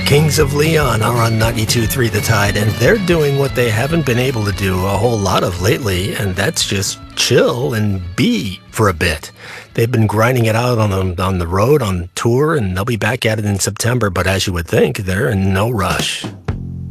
Kings of Leon are on 92.3 The Tide, and they're doing what they haven't been able to do a whole lot of lately, and that's just chill and be for a bit. They've been grinding it out on the road, on tour, and they'll be back at it in September, but as you would think, they're in no rush.